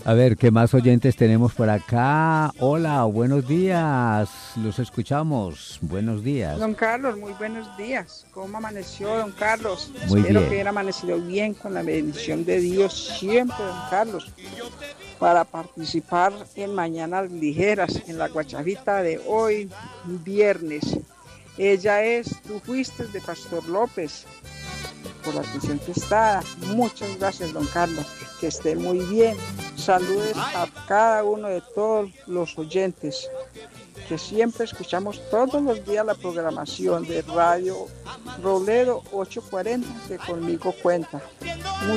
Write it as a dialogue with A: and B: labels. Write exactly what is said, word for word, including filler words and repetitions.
A: A ver, ¿qué más oyentes tenemos por acá? Hola, buenos días. Los escuchamos. Buenos días.
B: Don Carlos, muy buenos días. ¿Cómo amaneció, don Carlos?
A: Muy
B: Espero
A: bien.
B: que haya amanecido bien con la bendición de Dios siempre, don Carlos, para participar en Mañanas Ligeras, en la guachafita de hoy, viernes. Ella es Tú fuiste de Pastor López, por la atención prestada. Muchas gracias, don Carlos. Que esté muy bien. Saludos a cada uno de todos los oyentes, que siempre escuchamos todos los días la programación de Radio Robledo ochocientos cuarenta, que conmigo cuenta.